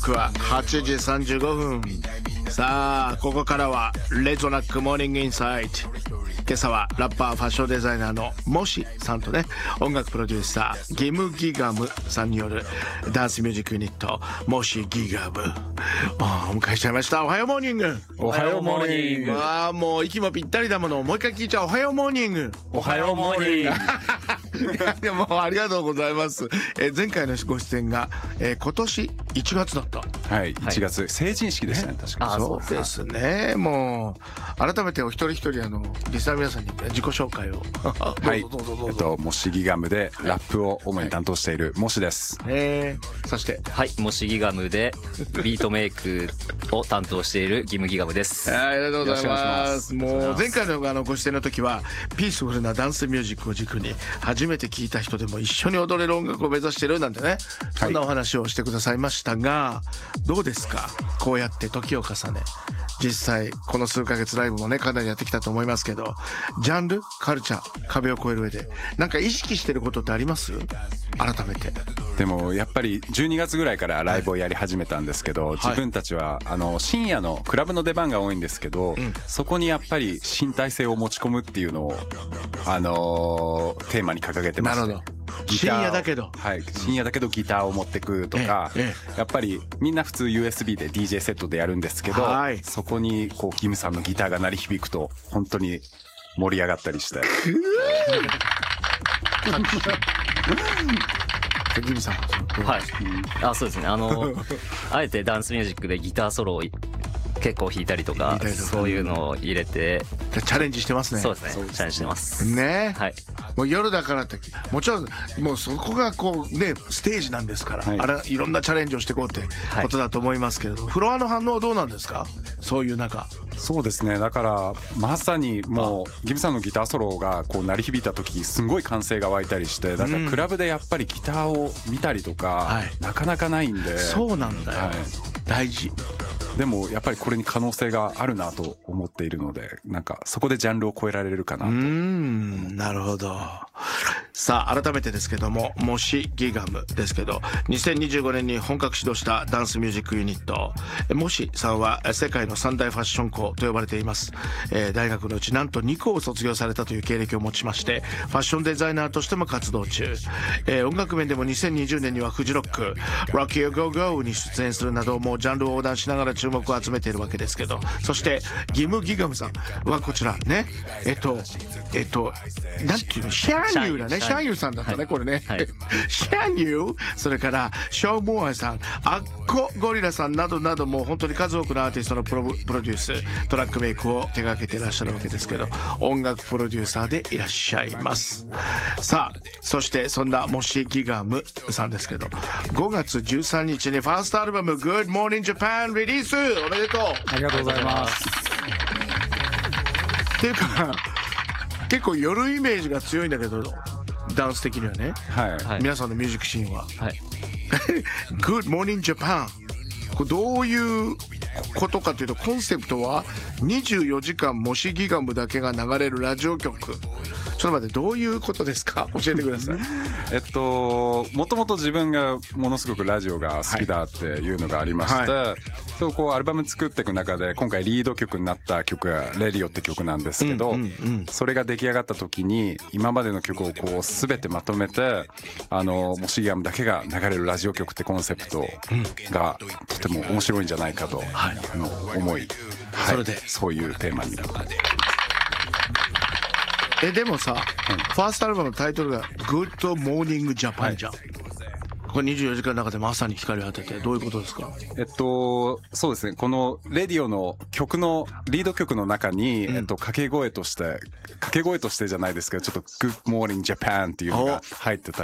刻は8時35分。さあここからはレゾナックモーニングインサイト。今朝はラッパーファッションデザイナーのモシさんとね、音楽プロデューサーギムギガムさんによるダンスミュージックユニットモシギガムお迎えしちゃいました。おはようモーニング。 おはようモーニング。 ああもう息もぴったりだもの。もう一回聞いちゃう。おはようモーニング。 おはようモーニング。 でもありがとうございます。前回のご出演が、今年1月だった。 はい、1月、成人式でしたね、確かに。 そうですね。もう改めてお一人一人リスナーの皆さんに自己紹介をはい、モシギガムでラップを主に担当しているモシです。 そしてはいモシギガムでビートメイクを担当しているギムギガムです。 ありがとうございます。もう前回のご出演の時はピースフルなダンスミュージックを軸に初めて聴いた人でも一緒に踊れる音楽を目指してるなんてね、そんなお話をしてくださいましたが、どうですか、こうやって時を重ね実際この数ヶ月ライブもねかなりやってきたと思いますけど、ジャンルカルチャー壁を越える上でなんか意識してることってあります？改めて。 でもやっぱり12月ぐらいからライブをやり始めたんですけど、自分たちは深夜のクラブの出番が多いんですけど、そこにやっぱり身体性を持ち込むっていうのをテーマに掲げてます。 なるほど。深夜だけど、 はい、深夜だけどギターを持ってくとか、やっぱりみんな普通 USB で DJ セットでやるんですけど、そこにこうギムさんのギターが鳴り響くと本当に盛り上がったりしてギムさんはい、そうですね。あえてダンスミュージックでギターソロを結構弾いたりとか、そういうのを入れてチャレンジしてますね。 そうですね、チャレンジしてますね。 はい、 もう夜だからってもちろんもうそこがこうねステージなんですから、いろんなチャレンジをしていこうってことだと思いますけれど、フロアの反応はどうなんですか？そういう中。 そうですね、だからまさにもうギムさんのギターソロがこう鳴り響いた時すごい歓声が湧いたりして、だからクラブでやっぱりギターを見たりとか、なかなかないんで。 そうなんだよ、大事。 でもやっぱりこれに可能性があるなと思っているので、なんかそこでジャンルを超えられるかなと。 なるほど。さあ改めてですけども、モシギガムですけど2025年に本格始動したダンスミュージックユニットモシさんは世界の三大ファッション校と呼ばれています。大学のうちなんと2校を卒業されたという経歴を持ちまして、ファッションデザイナーとしても活動中。音楽面でも2020年にはフジロック Rock You Go Go に出演するなど、もうジャンルを横断しながら注目を集めているわけですけど、そしてギムギガムさんはこちらね、なんていうの、シャーニューだね。シャーニューさんだったね、これね、シャーニュー、それからショーモアさん、アッコゴリラさんなどなど、もう本当に数多くのアーティストのプロデューストラックメイクを手掛けていらっしゃるわけですけど、音楽プロデューサーでいらっしゃいます。さあそしてそんなモシギガムさんですけど、5月13日にファーストアルバム Good Morning Japan リリース。おめでとう。 ありがとうございます。 っていうか結構夜イメージが強いんだけど、ダンス的にはね、皆さんのミュージックシーンは、Good Morning Japan、 これどういうことかというと、コンセプトは24時間モシギガムだけが流れるラジオ局。ちょっと待って、どういうことですか？教えてください。 もともと自分がものすごくラジオが好きだっていうのがありまして、そうこうアルバム作っていく中で今回リード曲になった曲がレディオって曲なんですけど、それが出来上がった時に今までの曲をこう全てまとめて、モシギガムだけが流れるラジオ局ってコンセプトがとても面白いんじゃないかと思い、 それでそういうテーマになった。 でもさ、ファーストアルバムのタイトルが Good Morning Japan じゃん。これ24時間の中でまさに光を当てて、どういうことですか？ そうですね、このレディオの曲のリード曲の中に、掛け声としてじゃないですけど、ちょっと Good Morning Japan っていうのが入ってた